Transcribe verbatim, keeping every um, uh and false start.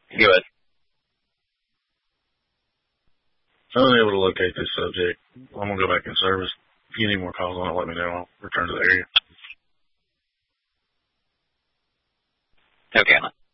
Go ahead. I was able to locate this subject. I'm going to go back in service. If you need more calls on it, let me know. I'll return to the area. Okay.